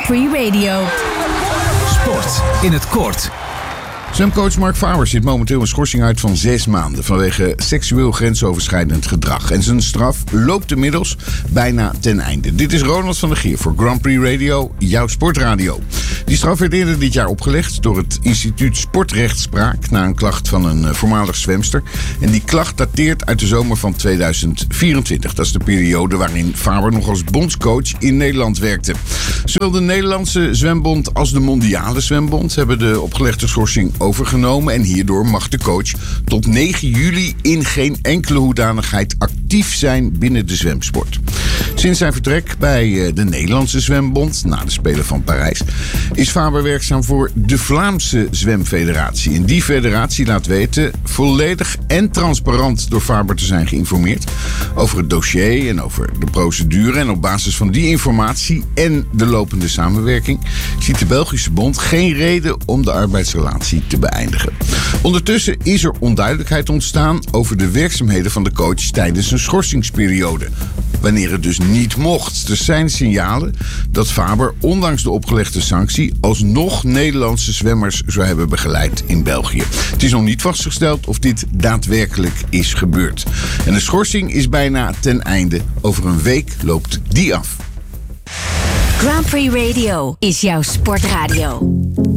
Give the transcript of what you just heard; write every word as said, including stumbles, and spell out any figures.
Prix Radio. Sport in het kort. Zwemcoach Mark Faber zit momenteel een schorsing uit van zes maanden vanwege seksueel grensoverschrijdend gedrag. En zijn straf loopt inmiddels bijna ten einde. Dit is Ronald van der Geer voor Grand Prix Radio, jouw sportradio. Die straf werd eerder dit jaar opgelegd door het instituut Sportrechtspraak na een klacht van een voormalig zwemster. En die klacht dateert uit de zomer van tweeduizend vierentwintig. Dat is de periode waarin Faber nog als bondscoach in Nederland werkte. Zowel de Nederlandse Zwembond als de Mondiale Zwembond hebben de opgelegde schorsing overgenomen. En hierdoor mag de coach tot negen juli in geen enkele hoedanigheid actief zijn binnen de zwemsport. Sinds zijn vertrek bij de Nederlandse Zwembond, na de Spelen van Parijs, is Faber werkzaam voor de Vlaamse Zwemfederatie. En die federatie laat weten volledig en transparant door Faber te zijn geïnformeerd over het dossier en over de procedure. En op basis van die informatie en de lopende samenwerking ziet de Belgische bond geen reden om de arbeidsrelatie te beëindigen. Ondertussen is er onduidelijkheid ontstaan over de werkzaamheden van de coach tijdens een schorsingsperiode, wanneer het dus niet mocht. Er zijn signalen dat Faber, ondanks de opgelegde sanctie, alsnog Nederlandse zwemmers zou hebben begeleid in België. Het is nog niet vastgesteld of dit daadwerkelijk is gebeurd. En de schorsing is bijna ten einde. Over een week loopt die af. Grand Prix Radio is jouw sportradio.